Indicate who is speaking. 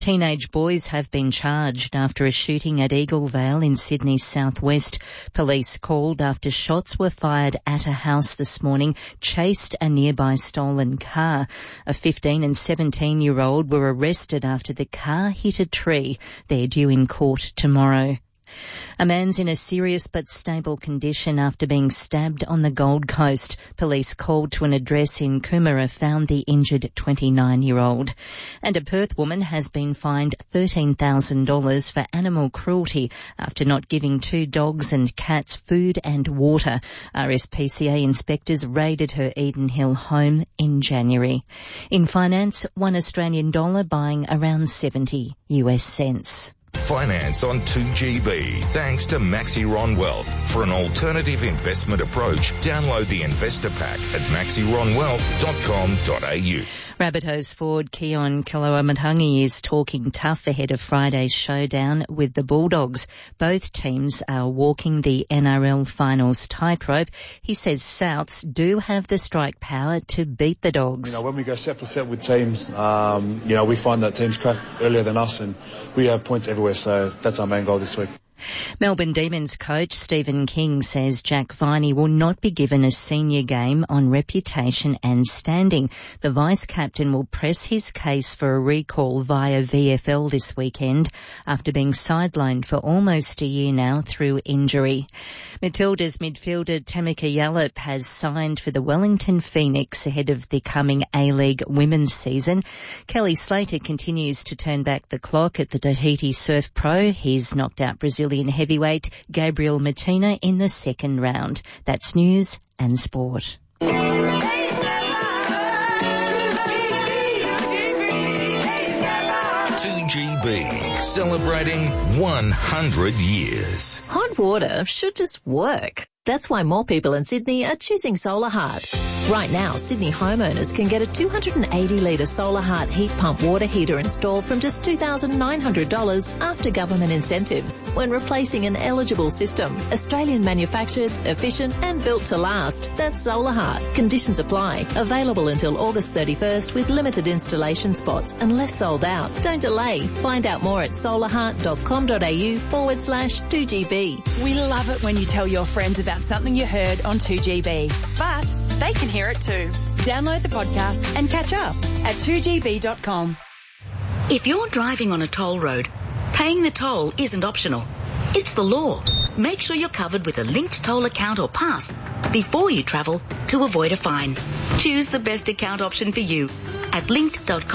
Speaker 1: Teenage boys have been charged after a shooting at Eaglevale in Sydney's southwest. Police called after shots were fired at a house this morning, chased a nearby stolen car. A 15 and 17-year-old were arrested after the car hit a tree. They're due in court tomorrow. A man's in a serious but stable condition after being stabbed on the Gold Coast. Police called to an address in Coomera found the injured 29-year-old. And a Perth woman has been fined $13,000 for animal cruelty after not giving 2 dogs and cats food and water. RSPCA inspectors raided her Eden Hill home in January. In finance, $1 Australian buying around 70 US cents.
Speaker 2: Finance on 2GB, thanks to Maxiron Wealth. For an alternative investment approach, download the Investor Pack at maxironwealth.com.au.
Speaker 1: Rabbitohs forward Keon Koloamatangi is talking tough ahead of Friday's showdown with the Bulldogs. Both teams are walking the NRL finals tightrope. He says Souths do have the strike power to beat the Dogs.
Speaker 3: When we go set for set with teams, we find that teams crack earlier than us and we have points everywhere, so that's our main goal this week.
Speaker 1: Melbourne Demons coach Stephen King says Jack Viney will not be given a senior game on reputation and standing. The vice-captain will press his case for a recall via VFL this weekend after being sidelined for almost a year now through injury. Matilda's midfielder Tamika Yallop has signed for the Wellington Phoenix ahead of the coming A-League women's season. Kelly Slater continues to turn back the clock at the Tahiti Surf Pro. He's knocked out Brazilian heavyweight Gabriel Martina in the second round. That's news and sport.
Speaker 2: 2GB, celebrating 100 years.
Speaker 4: Hot water should just work. That's why more people in Sydney are choosing Solar Heart. Right now, Sydney homeowners can get a 280-litre Solar Heart heat pump water heater installed from just $2,900 after government incentives when replacing an eligible system. Australian manufactured, efficient and built to last. That's Solar Heart. Conditions apply. Available until August 31st with limited installation spots unless sold out. Don't delay. Find out more at solarheart.com.au/2GB.
Speaker 5: We love it when you tell your friends about something you heard on 2GB, but they can hear it too. Download the podcast and catch up at 2gb.com.
Speaker 6: If you're driving on a toll road, paying the toll isn't optional. It's the law. Make sure you're covered with a linked toll account or pass before you travel to avoid a fine. Choose the best account option for you at linked.com.